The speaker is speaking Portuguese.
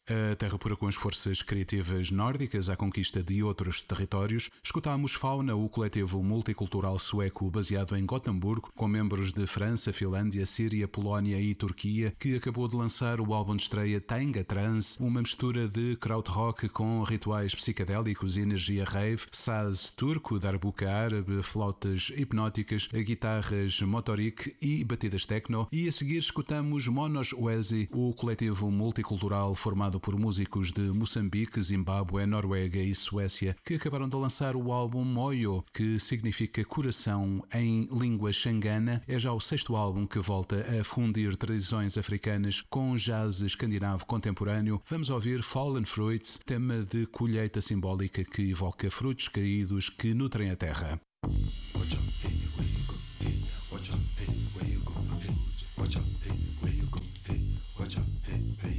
A terra pura com as forças criativas nórdicas à conquista de outros territórios, escutámos Fauna, o coletivo multicultural sueco baseado em Gotemburgo, com membros de França, Finlândia, Síria, Polónia e Turquia, que acabou de lançar o álbum de estreia Tanga Trance, uma mistura de krautrock com rituais psicadélicos e energia rave, saz turco, darbuka árabe, flautas hipnóticas, guitarras motorik e batidas techno, e a seguir escutamos Monos Oesi, o coletivo multicultural formado por músicos de Moçambique, Zimbábue, Noruega e Suécia, que acabaram de lançar o álbum Moyo, que significa coração em língua xangana. É já o sexto álbum que volta a fundir tradições africanas com jazz escandinavo contemporâneo. Vamos ouvir Fallen Fruits, tema de colheita simbólica que evoca frutos caídos que nutrem a terra.